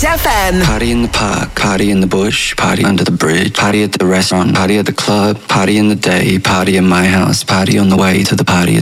FM. Party in the park, party in the bush, party under the bridge, party at the restaurant, party at the club, party in the day, party in my house, party on the way to the party.